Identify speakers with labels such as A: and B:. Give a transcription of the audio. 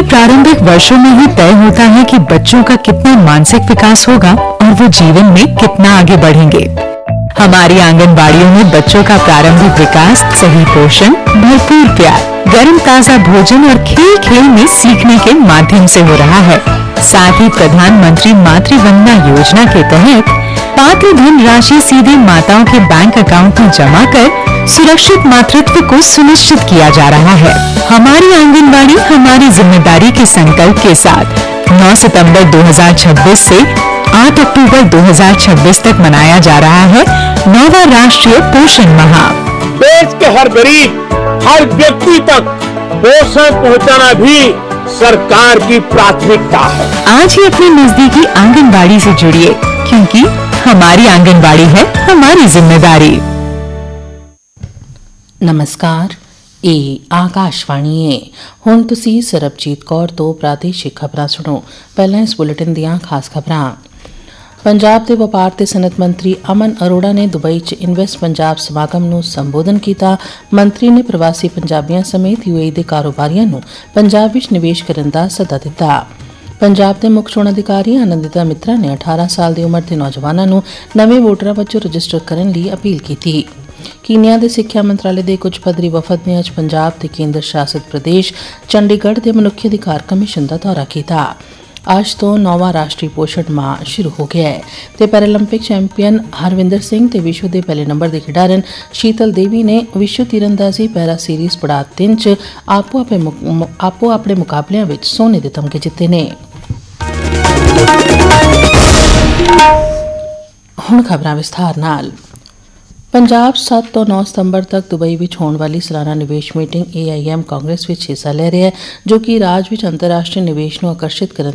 A: प्रारंभिक वर्षों में ही तय होता है कि बच्चों का कितना मानसिक विकास होगा और वो जीवन में कितना आगे बढ़ेंगे। हमारी आंगनबाड़ियों में बच्चों का प्रारंभिक विकास सही पोषण, भरपूर प्यार, गर्म ताजा भोजन और खेल खेल में सीखने के माध्यम से हो रहा है। साथ ही प्रधानमंत्री मातृ वंदना योजना के तहत पात्र धन राशि सीधे माताओं के बैंक अकाउंट में जमा कर सुरक्षित मातृत्व को सुनिश्चित किया जा रहा है। हमारी आंगनबाड़ी हमारी जिम्मेदारी के संकल्प के साथ 9 सितंबर 2026 से 8 अक्टूबर 2026 तक मनाया जा रहा है 9वां राष्ट्रीय पोषण माह।
B: देश के हर गरीब, हर व्यक्ति तक पोषण पहुंचाना भी सरकार की प्राथमिकता है।
A: आज ही अपनी नजदीकी आंगनबाड़ी से जुड़िए, क्योंकि हमारी आंगनबाड़ी है हमारी जिम्मेदारी।
C: नमस्कार, ਇਹ ਆਕਾਸ਼ਵਾਣੀ ਹੈ। ਹੁਣ ਤੁਸੀਂ ਸਰਬਜੀਤ ਕੌਰ ਤੋਂ ਪ੍ਰਾਦੇਸ਼ਿਕ ਖਬਰਾਂ ਸੁਣੋ। ਪਹਿਲਾਂ ਇਸ ਬੁਲੇਟਿਨ ਦੀਆਂ ਖਾਸ ਖਬਰਾਂ। ਪੰਜਾਬ ਦੇ ਵਪਾਰ ਤੇ ਸਨਅਤ ਮੰਤਰੀ ਅਮਨ ਅਰੋੜਾ ਨੇ ਦੁਬਈ 'ਚ ਇਨਵੈਸਟ ਪੰਜਾਬ ਸਮਾਗਮ ਨੂੰ ਸੰਬੋਧਨ ਕੀਤਾ। ਮੰਤਰੀ ਨੇ ਪ੍ਰਵਾਸੀ ਪੰਜਾਬੀਆਂ ਸਮੇਤ UAE ਦੇ ਕਾਰੋਬਾਰੀਆਂ ਨੂੰ ਪੰਜਾਬ ਵਿੱਚ ਨਿਵੇਸ਼ ਕਰਨ ਦਾ ਸੱਦਾ ਦਿੱਤਾ। ਪੰਜਾਬ ਦੇ ਮੁੱਖ ਚੋਣ ਅਧਿਕਾਰੀ ਆਨੰਦਿਤਾ ਮਿੱਤਰਾ ਨੇ 18 ਸਾਲ ਦੀ ਉਮਰ ਦੇ ਨੌਜਵਾਨਾਂ ਨੂੰ ਨਵੇਂ ਵੋਟਰਾਂ ਵਜੋਂ ਰਜਿਸਟਰ ਕਰਨ ਲਈ ਅਪੀਲ ਕੀਤੀ। ਕੀਨੀਆ ਦੇ ਸਿੱਖਿਆ ਮੰਤਰਾਲੇ ਦੇ ਕੁਝ ਪੱਧਰੀ ਵਫਦ ਨੇ ਅੱਜ ਪੰਜਾਬ ਤੇ ਕੇਂਦਰ ਸ਼ਾਸਿਤ ਪ੍ਰਦੇਸ਼ ਚੰਡੀਗੜ੍ਹ ਦੇ ਮਨੁੱਖੀ ਅਧਿਕਾਰ ਕਮਿਸ਼ਨ ਦਾ ਦੌਰਾ ਕੀਤਾ। ਅੱਜ ਤੋਂ 9ਵਾਂ ਰਾਸ਼ਟਰੀ ਪੋਸ਼ਣ ਮਾਹ ਸ਼ੁਰੂ ਹੋ ਗਿਆ ਹੈ ਤੇ ਪੈਰਾਲੰਪਿਕ ਚੈਂਪੀਅਨ ਹਰਵਿੰਦਰ ਸਿੰਘ ਤੇ ਵਿਸ਼ਵ ਦੇ ਪਹਿਲੇ ਨੰਬਰ ਦੇ ਖਿਡਾਰਨ ਸ਼ੀਤਲ ਦੇਵੀ ਨੇ ਵਿਸ਼ਵ ਤੀਰਅੰਦਾਜ਼ੀ ਪੈਰਾ ਸੀਰੀਜ਼ ਪੜਾਅ 3 'ਚ ਆਪੋ ਆਪਣੇ ਮੁਕਾਬਲਿਆਂ ਵਿੱਚ ਸੋਨੇ ਦੇ ਤਮਗੇ ਜਿੱਤੇ ਨੇ। ਹੁਣ ਖਬਰਾਂ ਵਿਸਥਾਰ ਨਾਲ। ਪੰਜਾਬ 7 ਤੋਂ 9 ਸਤੰਬਰ ਤੱਕ ਦੁਬਈ ਵਿੱਚ ਹੋਣ ਵਾਲੀ ਸਾਲਾਨਾ ਨਿਵੇਸ਼ ਮੀਟਿੰਗ AIM ਕਾਂਗਰਸ ਵਿੱਚ ਹਿੱਸਾ ਲੈ ਰਿਹਾ ਹੈ, ਜੋ ਕਿ ਰਾਜ ਵਿੱਚ ਅੰਤਰਰਾਸ਼ਟਰੀ ਨਿਵੇਸ਼ ਨੂੰ ਆਕਰਸ਼ਿਤ ਕਰਨ